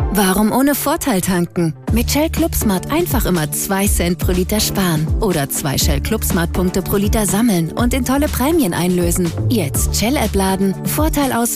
Warum ohne Vorteil tanken? Mit Shell Clubsmart einfach immer 2 Cent pro Liter sparen. Oder 2 Shell Clubsmart Punkte pro Liter sammeln und in tolle Prämien einlösen. Jetzt Shell-App laden, Vorteil aus